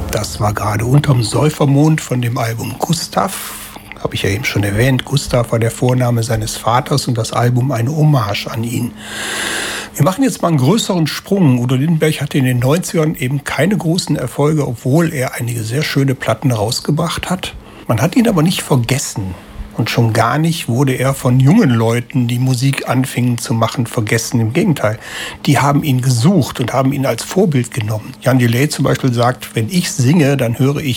Das war gerade Unterm Säufermond von dem Album Gustav. Habe ich ja eben schon erwähnt. Gustav war der Vorname seines Vaters und das Album eine Hommage an ihn. Wir machen jetzt mal einen größeren Sprung. Udo Lindenberg hatte in den 90ern eben keine großen Erfolge, obwohl er einige sehr schöne Platten rausgebracht hat. Man hat ihn aber nicht vergessen. Und schon gar nicht wurde er von jungen Leuten, die Musik anfingen zu machen, vergessen. Im Gegenteil, die haben ihn gesucht und haben ihn als Vorbild genommen. Jan Delay zum Beispiel sagt, wenn ich singe, dann höre ich